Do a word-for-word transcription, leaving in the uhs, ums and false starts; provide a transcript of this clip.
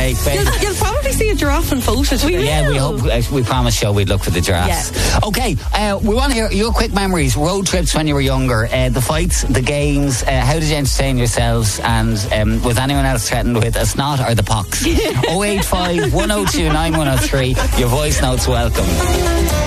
break. You'll, you'll probably see a giraffe in photo today. Yeah, we hope. Uh, we promised Joe we'd look for the giraffes. Yeah. Okay, uh, we want to hear your quick memories, road trips when you were younger, uh, the fights, the games. Uh, how did you entertain yourselves? And um, was anyone else threatened with a snot or the pox? oh eight five, one oh two, nine one oh three. Your voice notes welcome.